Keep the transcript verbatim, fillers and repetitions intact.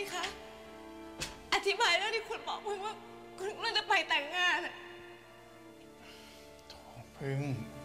คะอธิบายเรื่องที่คุณบอกพึ่งว่าคุณกำลังจะไปแต่งงานอะโถพึ่ง